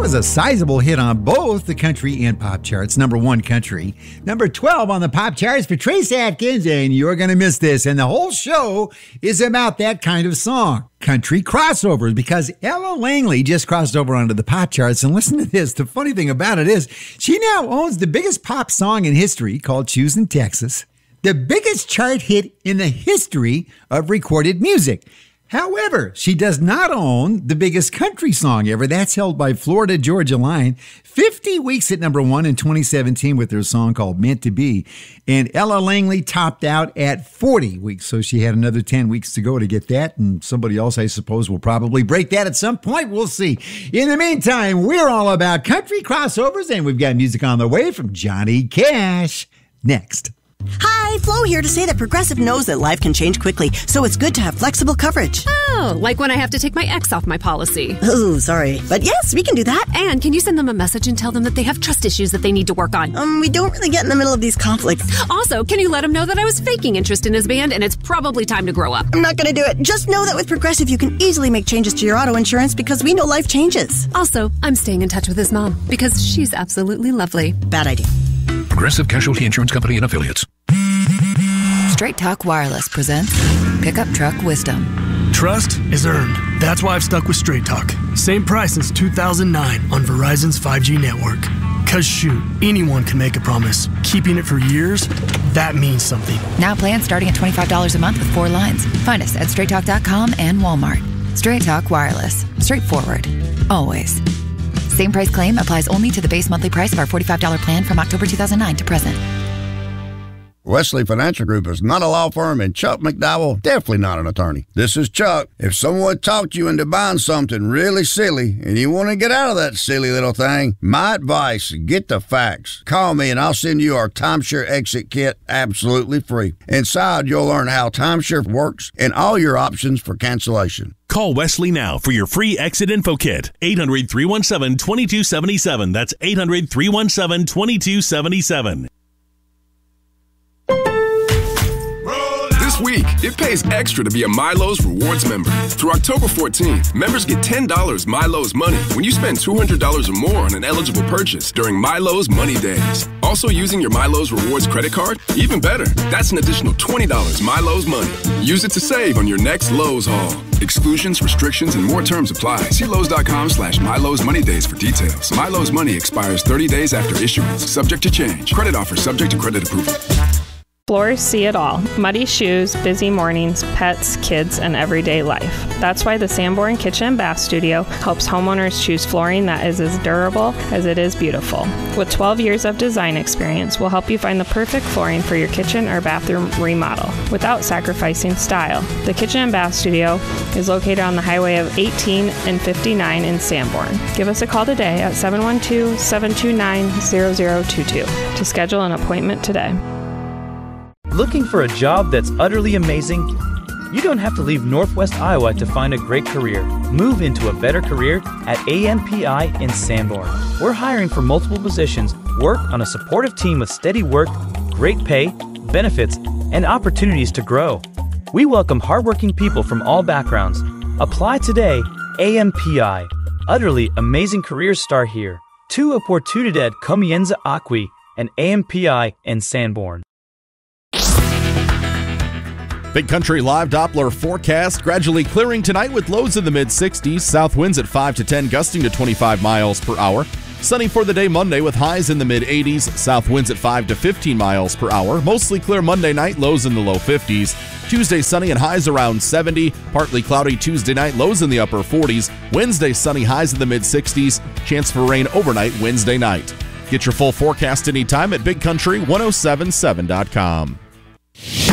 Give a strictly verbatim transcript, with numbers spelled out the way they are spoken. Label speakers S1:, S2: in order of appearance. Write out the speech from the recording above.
S1: was a sizable hit on both the country and pop charts. Number one country. Number twelve on the pop charts for Trace Atkins, and you're going to miss this. And the whole show is about that kind of song. Country crossovers, because Ella Langley just crossed over onto the pop charts. And listen to this. The funny thing about it is she now owns the biggest pop song in history called Choosing Texas. The biggest chart hit in the history of recorded music. However, she does not own the biggest country song ever. That's held by Florida Georgia Line. fifty weeks at number one in twenty seventeen with their song called Meant to Be. And Ella Langley topped out at forty weeks. So she had another ten weeks to go to get that. And somebody else, I suppose, will probably break that at some point. We'll see. In the meantime, we're all about country crossovers, and we've got music on the way from Johnny Cash. Next.
S2: Hi, Flo here to say that Progressive knows that life can change quickly, so it's good to have flexible coverage.
S3: Oh, like when I have to take my ex off my policy.
S2: Oh, sorry. But yes, we can do that.
S3: And can you send them a message and tell them that they have trust issues that they need to work on?
S2: Um, we don't really get in the middle of these conflicts.
S3: Also, can you let him know that I was faking interest in his band and it's probably time to grow up?
S2: I'm not going to do it. Just know that with Progressive, you can easily make changes to your auto insurance because we know life changes.
S3: Also, I'm staying in touch with his mom because she's absolutely lovely.
S2: Bad idea.
S4: Progressive Casualty Insurance Company and Affiliates.
S5: Straight Talk Wireless presents Pickup Truck Wisdom.
S6: Trust is earned. That's why I've stuck with Straight Talk. Same price since two thousand nine on Verizon's five G network. Cause shoot, anyone can make a promise. Keeping it for years, that means something.
S5: Now plans starting at twenty-five dollars a month with four lines. Find us at straight talk dot com and Walmart. Straight Talk Wireless. Straightforward. Always. Same price claim applies only to the base monthly price of our forty-five dollars plan from October two thousand nine to present.
S7: Wesley Financial Group is not a law firm, and Chuck McDowell definitely not an attorney. This is Chuck. If someone talked you into buying something really silly and you want to get out of that silly little thing, my advice, get the facts. Call me and I'll send you our timeshare exit kit absolutely free. Inside, you'll learn how timeshare works and all your options for cancellation.
S8: Call Wesley now for your free exit info kit. eight hundred, three one seven, two two seven seven. That's eight hundred, three one seven, two two seven seven.
S9: This week, it pays extra to be a Milo's Rewards member. Through October fourteenth, members get ten dollars Milo's Money when you spend two hundred dollars or more on an eligible purchase during Milo's Money Days. Also using your Milo's Rewards credit card? Even better, that's an additional twenty dollars Milo's Money. Use it to save on your next Lowe's haul. Exclusions, restrictions, and more terms apply. See Lowe's.com slash Milo's Money Days for details. Milo's Money expires thirty days after issuance, subject to change. Credit offer subject to credit approval.
S10: Floors see it all. Muddy shoes, busy mornings, pets, kids, and everyday life. That's why the Sanborn Kitchen and Bath Studio helps homeowners choose flooring that is as durable as it is beautiful. With twelve years of design experience, we'll help you find the perfect flooring for your kitchen or bathroom remodel without sacrificing style. The Kitchen and Bath Studio is located on the highway of eighteen and fifty-nine in Sanborn. Give us a call today at seven one two, seven two nine, zero zero two two to schedule an appointment today.
S11: Looking for a job that's utterly amazing? You don't have to leave Northwest Iowa to find a great career. Move into a better career at A M P I in Sanborn. We're hiring for multiple positions, work on a supportive team with steady work, great pay, benefits, and opportunities to grow. We welcome hardworking people from all backgrounds. Apply today. A M P I. Utterly amazing careers start here. Tu oportunidad comienza aquí, and A M P I in Sanborn.
S12: Big Country Live Doppler forecast gradually clearing tonight with lows in the mid sixties. South winds at five to ten, gusting to twenty-five miles per hour. Sunny for the day Monday with highs in the mid eighties. South winds at five to fifteen miles per hour. Mostly clear Monday night, lows in the low fifties. Tuesday sunny and highs around seventy. Partly cloudy Tuesday night, lows in the upper forties. Wednesday sunny, highs in the mid sixties. Chance for rain overnight Wednesday night. Get your full forecast anytime at big country ten seventy-seven dot com.